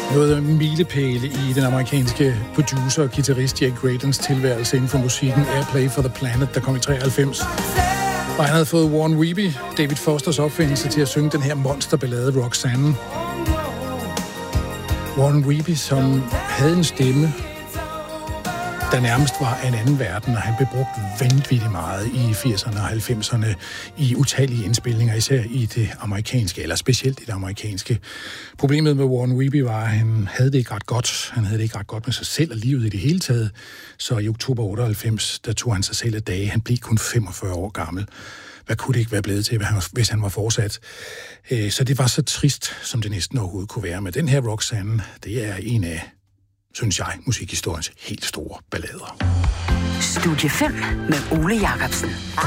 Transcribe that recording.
Noget af milepæle i den amerikanske producer og guitarist Jake Graydons tilværelse inden for musikken, Airplay for the Planet, der kom i 93. Og han havde fået Warren Weeby, David Fosters opfindelse, til at synge den her monsterballade Roxanne. Warren Weeby, som havde en stemme, der nærmest var en anden verden, og han blev brugt vanvittigt meget i 80'erne og 90'erne i utallige indspilninger, især i det amerikanske, eller specielt i det amerikanske. Problemet med Warren Weeby var, at han havde det ikke ret godt. Han havde det ikke ret godt med sig selv og livet i det hele taget. Så i oktober 98, der tog han sig selv af dage. Han blev kun 45 år gammel. Hvad kunne det ikke være blevet til, hvis han var fortsat? Så det var så trist, som det næsten overhovedet kunne være. Men den her Roxanne, det er en af, synes jeg, musikhistoriens helt store ballader. Studie 5 med Ole Jacobsen.